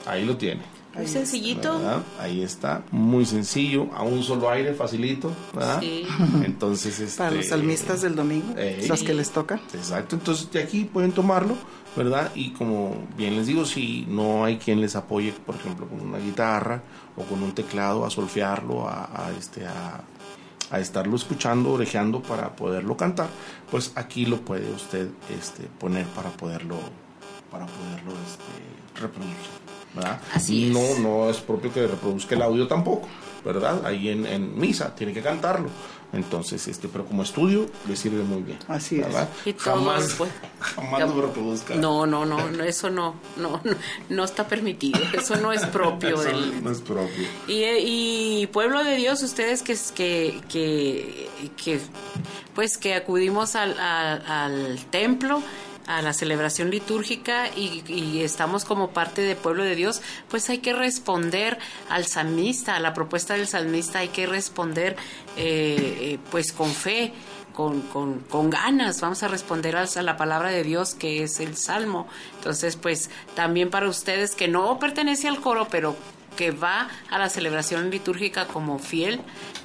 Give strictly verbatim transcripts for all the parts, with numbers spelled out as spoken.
ahí lo tiene. Muy sencillito. ¿Verdad? Ahí está, muy sencillo, a un solo aire, facilito, ¿verdad? Sí. Entonces, este, para los salmistas del domingo, eh, los sí. que les toca. Exacto, entonces de aquí pueden tomarlo, ¿verdad? Y como bien les digo, si no hay quien les apoye, por ejemplo, con una guitarra o con un teclado, a solfearlo, a, a este, a, a estarlo escuchando, orejeando para poderlo cantar, pues aquí lo puede usted este, poner para poderlo, para poderlo este, reproducir. ¿verdad? Así no, es. No es propio que reproduzca el audio tampoco, ¿verdad? Ahí en, en misa tiene que cantarlo. Entonces, este, pero como estudio le sirve muy bien. Así ¿verdad? es. Y jamás, pues, jamás lo reproduzca. No, no, no, eso no, no, no, no está permitido. Eso no es propio eso del. No es propio. Y, y pueblo de Dios, ustedes que que que, que pues que acudimos al, al, al templo, a la celebración litúrgica y, y estamos como parte del pueblo de Dios, pues hay que responder al salmista, a la propuesta del salmista, hay que responder eh, eh, pues con fe, con, con, con ganas, vamos a responder a, a la palabra de Dios que es el Salmo. Entonces pues también para ustedes que no pertenece al coro, pero que va a la celebración litúrgica como fiel,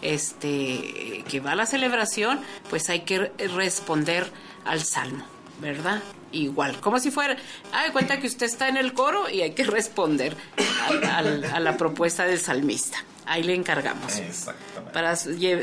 este, que va a la celebración, pues hay que responder al Salmo, ¿verdad? Igual, como si fuera, haga cuenta que usted está en el coro y hay que responder a, a, a la propuesta del salmista. Ahí le encargamos. Exactamente. Para,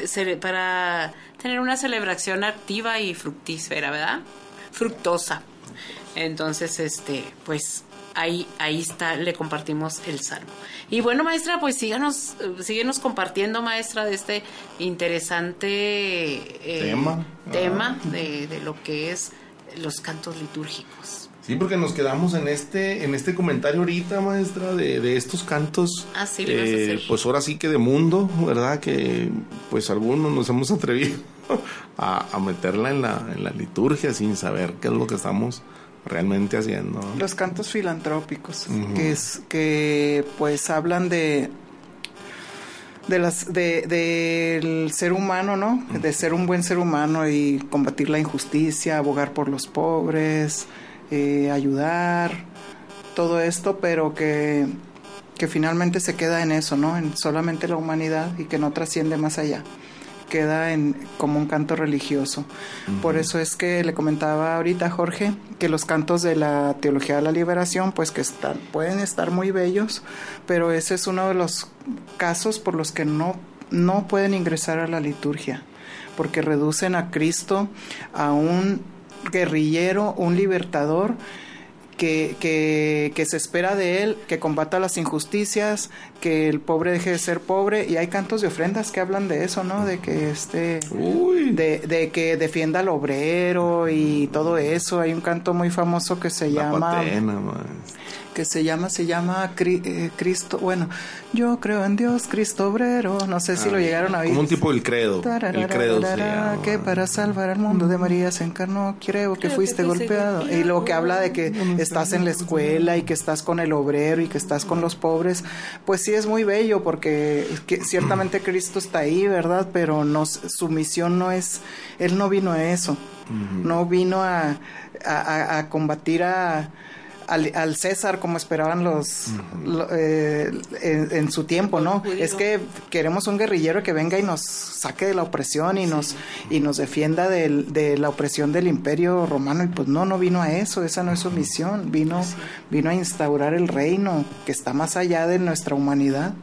para tener una celebración activa y fructífera, ¿verdad? Fructosa. Entonces, este, pues ahí, ahí está, le compartimos el salmo. Y bueno, maestra, pues síganos, síguenos compartiendo, maestra, de este interesante eh, tema, tema de, de lo que es los cantos litúrgicos. Sí, porque nos quedamos en este en este comentario ahorita, maestra, de, de estos cantos. Ah, sí, le vas a hacer. Pues ahora sí que de mundo, ¿verdad? Que pues algunos nos hemos atrevido a, a meterla en la, en la liturgia sin saber qué es lo que estamos realmente haciendo, ¿no? Los cantos filantrópicos, uh-huh. que es que pues hablan de de las de del ser humano, ¿no? Uh-huh. De ser un buen ser humano y combatir la injusticia, abogar por los pobres, eh, ayudar, todo esto, pero que que finalmente se queda en eso, ¿no? En solamente la humanidad y que no trasciende más allá. Queda en como un canto religioso. Uh-huh. Por eso es que le comentaba ahorita a Jorge que los cantos de la teología de la liberación, pues que están, pueden estar muy bellos, pero ese es uno de los casos por los que no, no pueden ingresar a la liturgia, porque reducen a Cristo a un guerrillero, un libertador, Que, que, que se espera de él, que combata las injusticias, que el pobre deje de ser pobre, y hay cantos de ofrendas que hablan de eso, ¿no? De que este, Uy. De, de que defienda al obrero y todo eso. Hay un canto muy famoso que se La llama patena, que se llama se llama Cri, eh, Cristo, bueno, yo creo en Dios, Cristo obrero, no sé si ah, lo llegaron a oír. Como un tipo del credo. El credo se llama. Que para salvar al mundo de María se encarnó, creo que creo fuiste que golpeado. golpeado. Y luego que habla de que no, no estás sé, en la escuela y que estás con el obrero y que estás con los pobres, pues sí es muy bello porque que ciertamente Cristo está ahí, ¿verdad? Pero no, su misión no es, él no vino a eso, uh-huh. no vino a, a, a combatir a Al, al César como esperaban los uh-huh. lo, eh, en, en su tiempo, ¿no? Es que queremos un guerrillero que venga y nos saque de la opresión y sí. nos y nos defienda del, de la opresión del Imperio Romano, y pues no, no vino a eso, esa no es su misión, vino, sí. vino a instaurar el reino que está más allá de nuestra humanidad.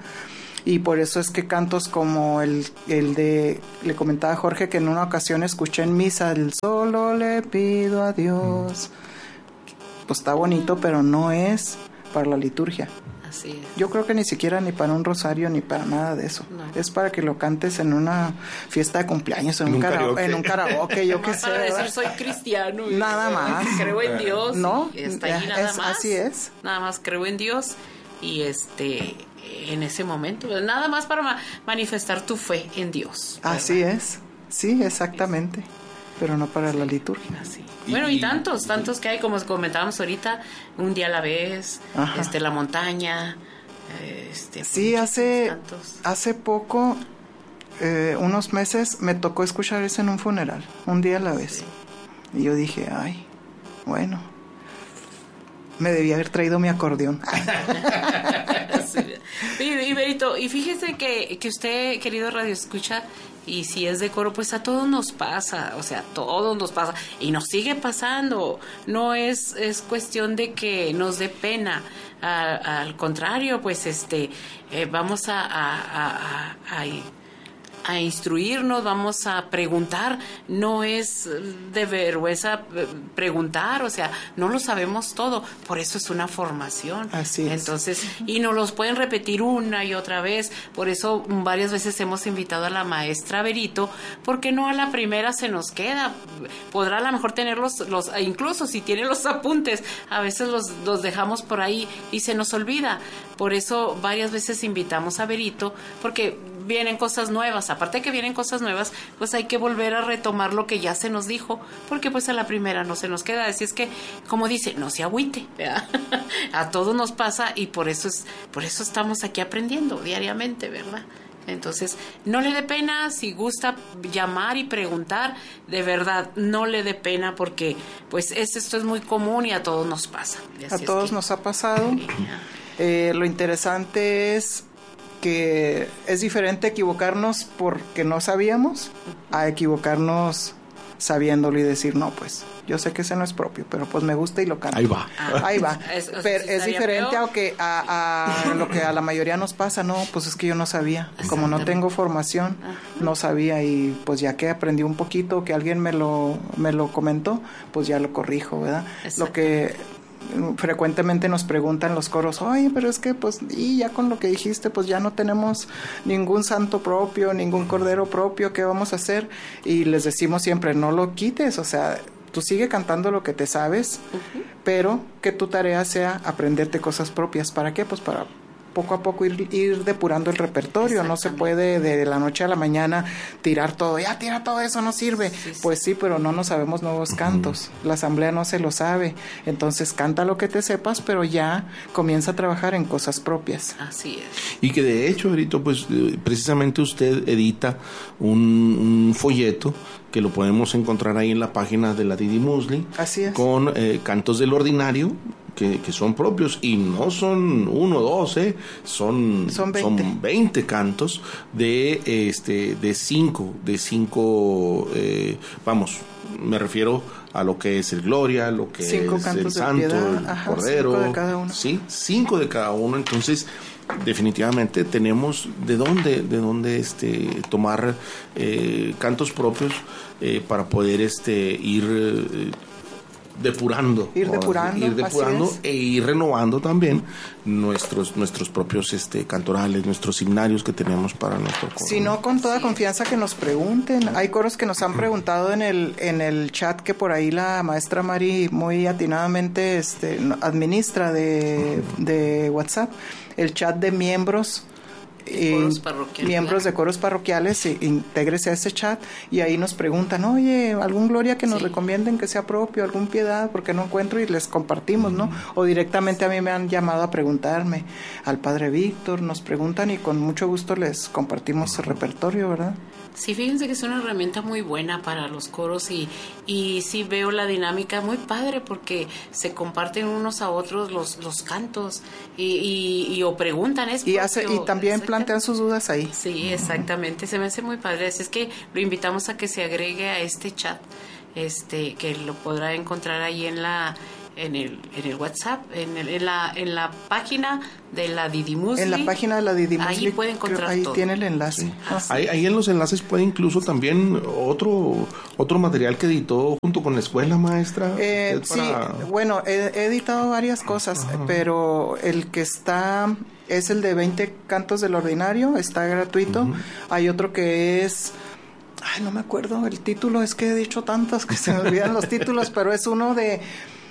Y por eso es que cantos como el, el de, le comentaba a Jorge que en una ocasión escuché en misa el solo le pido a Dios. Mm. Pues está bonito, pero no es para la liturgia. Así es. Yo creo que ni siquiera ni para un rosario ni para nada de eso. No. Es para que lo cantes en una fiesta de cumpleaños, en, en un, karaoke. en un karaoke, yo qué sé. Para decir soy cristiano. Nada más. Creo en Dios. No, y está ahí nada es, más. Así es. Nada más creo en Dios y este en ese momento, nada más para ma- manifestar tu fe en Dios. ¿Verdad? Así es. Sí, exactamente. Pero no para sí. la liturgia. Así. Bueno, y tantos, tantos que hay, como comentábamos ahorita, un día a la vez, Ajá. este la montaña, este sí, hace hace poco, eh, unos meses, me tocó escuchar eso en un funeral, un día a la vez. Sí. Y yo dije, ay, bueno, me debía haber traído mi acordeón. Sí. Y, y Berito, y fíjese que, que usted, querido Radio Escucha, y si es de coro, pues a todos nos pasa, o sea, a todos nos pasa, y nos sigue pasando. No es, es cuestión de que nos dé pena, a, al contrario, pues este, eh, vamos a, a, a, a, a instruirnos, vamos a preguntar. No es de vergüenza preguntar, o sea, no lo sabemos todo, por eso es una formación. Así es. Entonces, y nos los pueden repetir una y otra vez, por eso varias veces hemos invitado a la maestra Berito, porque no a la primera se nos queda, podrá a lo mejor tener los, los incluso si tiene los apuntes, a veces los, los dejamos por ahí y se nos olvida, por eso varias veces invitamos a Berito, porque vienen cosas nuevas, aparte de que vienen cosas nuevas, pues hay que volver a retomar lo que ya se nos dijo, porque pues a la primera no se nos queda, así es que, como dice, no se agüite, ¿verdad? A todos nos pasa y por eso es, por eso estamos aquí aprendiendo diariamente, ¿verdad? Entonces, no le dé pena, si gusta llamar y preguntar, de verdad, no le dé pena porque pues es, esto es muy común y a todos nos pasa. A todos que, nos ha pasado. Sí, eh, lo interesante es que es diferente equivocarnos porque no sabíamos a equivocarnos sabiéndolo y decir, no, pues yo sé que ese no es propio, pero pues me gusta y lo canto. Ahí va. Ah, Ahí va. Es, o sea, pero si es diferente a, que a, a lo que a la mayoría nos pasa, no, pues es que yo no sabía. Como no tengo formación, no sabía y pues ya que aprendí un poquito, que alguien me lo, me lo comentó, pues ya lo corrijo, ¿verdad? Lo que frecuentemente nos preguntan los coros, oye, pero es que pues, y ya con lo que dijiste, pues ya no tenemos ningún santo propio, ningún cordero propio, ¿qué vamos a hacer? Y les decimos siempre, no lo quites, o sea, tú sigue cantando lo que te sabes, uh-huh. pero que tu tarea sea aprenderte cosas propias. ¿Para qué? Pues para poco a poco ir, ir depurando el repertorio. No se puede de la noche a la mañana tirar todo, ya tira todo eso, no sirve. Sí, sí. Pues sí, pero no nos sabemos nuevos cantos, la asamblea no se lo sabe, entonces canta lo que te sepas, pero ya comienza a trabajar en cosas propias. Así es. Y que de hecho, Berito, pues precisamente usted edita un, un folleto que lo podemos encontrar ahí en la página de la Didi Musli. Así es. Con eh, cantos del ordinario, que, que son propios, y no son uno o dos, eh, son, son, veinte. son veinte cantos de, este, de cinco, de cinco, eh, vamos, me refiero a lo que es el Gloria, lo que cinco es cantos el Santo, piedad, el ajá, Cordero. Cinco de cada uno. Sí, cinco de cada uno, entonces definitivamente tenemos de dónde de dónde este tomar eh, cantos propios eh, para poder este ir eh, depurando ir depurando, ir depurando e ir renovando también nuestros nuestros propios este cantorales, nuestros himnarios que tenemos para nuestro coro. Si no, con toda confianza que nos pregunten. Hay coros que nos han preguntado en el en el chat que por ahí la maestra Mari muy atinadamente este administra de, de WhatsApp, el chat de miembros. De coros parroquiales, miembros de coros parroquiales, intégrese a ese chat y ahí nos preguntan, oye, algún Gloria que nos sí. recomienden que sea propio, algún Piedad, porque no encuentro, y les compartimos, ¿no? O directamente a mí me han llamado a preguntarme, al Padre Víctor, nos preguntan y con mucho gusto les compartimos el repertorio, ¿verdad? Sí, fíjense que es una herramienta muy buena para los coros y, y sí veo la dinámica muy padre porque se comparten unos a otros los, los cantos y, y, y o preguntan. Es y, hace, y también plantean sus dudas ahí. Sí, exactamente, se me hace muy padre. Así es que lo invitamos a que se agregue a este chat, este que lo podrá encontrar ahí en la... En el, en el WhatsApp, en, el, en la en la página de la Didi Musli. En la página de la Didi Musli. Ahí puede encontrar ahí todo. Tiene el enlace. Sí. Ah, ahí, ahí en los enlaces puede incluso también otro otro material que editó junto con la escuela, maestra. Eh, para... Sí, bueno, he, he editado varias cosas, Ajá. pero el que está es el de veinte cantos del ordinario, está gratuito. Uh-huh. Hay otro que es... Ay, no me acuerdo el título, es que he dicho tantos que se me olvidan los títulos, pero es uno de...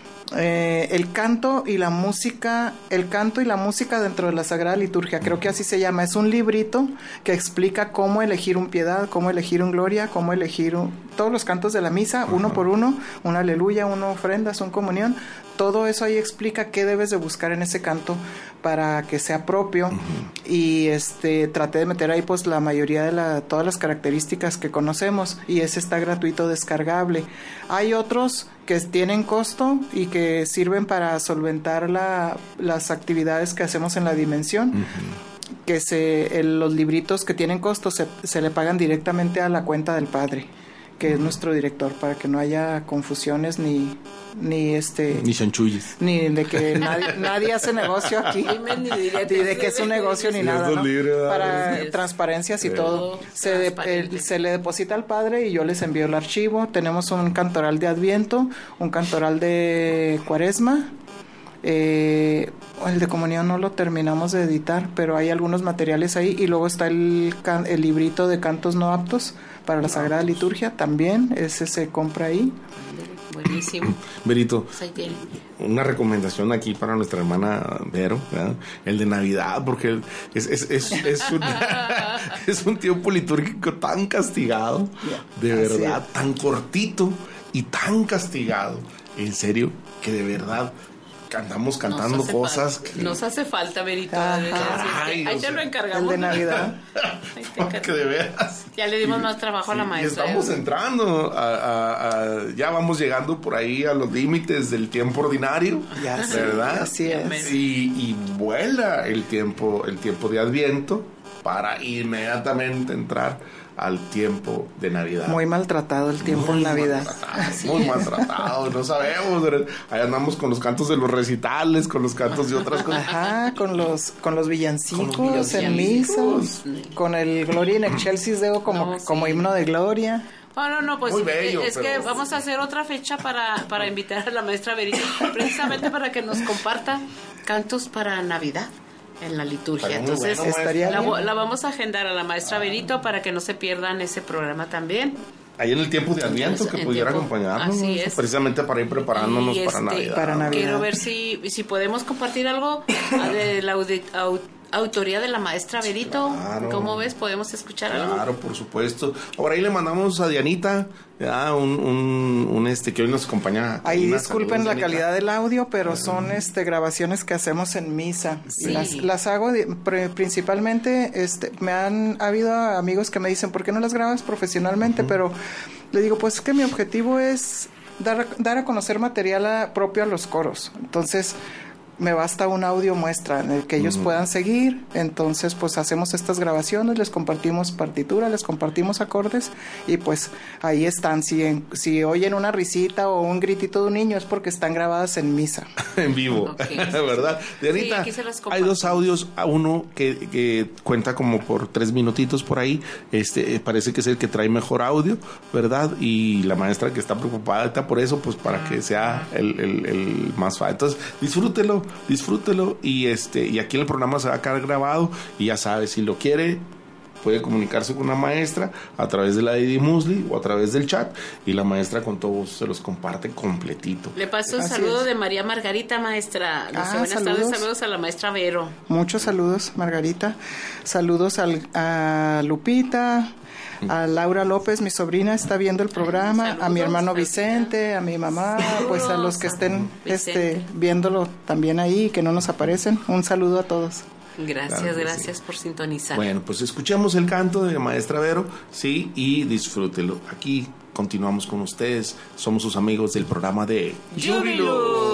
Eh, el canto y la música, el canto y la música dentro de la Sagrada Liturgia, creo que así se llama. Es un librito que explica cómo elegir un Piedad, cómo elegir un Gloria, cómo elegir un, todos los cantos de la misa, uno por uno, un aleluya, una ofrenda, un comunión, todo eso ahí explica qué debes de buscar en ese canto para que sea propio. Uh-huh. Y este traté de meter ahí pues la mayoría de la, todas las características que conocemos, y ese está gratuito descargable. Hay otros que tienen costo y que sirven para solventar la, las actividades que hacemos en la dimensión. Uh-huh. Que se, el, los libritos que tienen costo se, se le pagan directamente a la cuenta del padre, que es nuestro director, para que no haya confusiones ni ni este ni chanchulles, ni de que nadie, nadie hace negocio aquí, ni de que es un negocio ni nada, ¿no? Para transparencias y todo. Se, de, el, se le deposita al padre y yo les envío el archivo. Tenemos un cantoral de Adviento, un cantoral de Cuaresma. Eh, el de comunión no lo terminamos de editar, pero hay algunos materiales ahí, y luego está el, can, el librito de cantos no aptos para la Sagrada Liturgia, también ese se compra ahí. Buenísimo. Berito, una recomendación aquí para nuestra hermana Vero, ¿verdad? El de Navidad, porque es, es, es, es, un, es un tiempo litúrgico tan castigado, de verdad, tan cortito y tan castigado, en serio, que de verdad andamos cantando nos cosas que... Nos hace falta, Berito. Ay, ahí te lo encargamos. El de Navidad. Porque de veras. Ya le dimos y, más trabajo a la maestra. Y estamos entrando, a, a, a, ya vamos llegando por ahí a los límites del tiempo ordinario, ya, ¿verdad? Sí, así es. Y, y vuela el tiempo, el tiempo de Adviento para inmediatamente entrar al tiempo de Navidad. Muy maltratado el tiempo muy en Navidad. Maltratado, muy maltratado, no sabemos. Ahí andamos con los cantos de los recitales, con los cantos de otras cosas. Ajá, con los con los villancicos, con los villancicos en misa, con el Gloria in Excelsis Deo como, no, sí. como himno de gloria. Bueno, no, pues muy bello, es pero... que vamos a hacer otra fecha para, para invitar a la maestra Berito, precisamente para que nos comparta cantos para Navidad en la liturgia. Entonces bueno, estaría la, bien. la vamos a agendar a la maestra Berito para que no se pierdan ese programa también. Ahí en el tiempo de Adviento, Entonces, que pudiera tiempo, acompañarnos, así es. Precisamente para ir preparándonos y para, este, Navidad. para Navidad. Quiero ver si, si podemos compartir algo de la audit, aut, autoría de la maestra Berito. Claro. ¿Cómo ves? ¿Podemos escuchar claro, algo? Claro, por supuesto. Ahora ahí le mandamos a Dianita, ya, un, un, un este que hoy nos acompaña. Ahí disculpen la calidad del audio, pero son este grabaciones que hacemos en misa. Sí. Las, las hago de, principalmente, este, me han ha habido amigos que me dicen, ¿por qué no las grabas profesionalmente? Uh-huh. Pero le digo, pues es que mi objetivo es dar, dar a conocer material a, propio a los coros. Entonces me basta un audio muestra en el que ellos uh-huh. puedan seguir. Entonces pues hacemos estas grabaciones, les compartimos partitura, les compartimos acordes, y pues ahí están. Si, en, si oyen una risita o un gritito de un niño es porque están grabadas en misa. En vivo, okay. ¿Verdad? Dianita, sí, hay dos audios, uno que, que cuenta como por tres minutitos por ahí, este parece que es el que trae mejor audio, ¿verdad? Y la maestra que está preocupada está por eso, pues para que sea el, el, el más fácil. Entonces disfrútelo, disfrútelo, y este y aquí en el programa se va a quedar grabado, y ya sabe, si lo quiere puede comunicarse con una maestra a través de la Didi Musli o a través del chat, y la maestra con todo se los comparte completito. Le paso un Así saludo es. de María Margarita, maestra. No ah, sé, buenas saludos. tardes, saludos a la maestra Vero. Muchos saludos, Margarita. Saludos al, a Lupita, a Laura López, mi sobrina, está viendo el programa, saludos, a mi hermano Vicente, a mi mamá, pues a los que estén este, viéndolo también ahí, que no nos aparecen. Un saludo a todos. Gracias, claro gracias sí. por sintonizar. Bueno, pues escuchemos el canto de maestra Vero, sí, y disfrútelo. Aquí continuamos con ustedes, somos sus amigos del programa de Júbilo.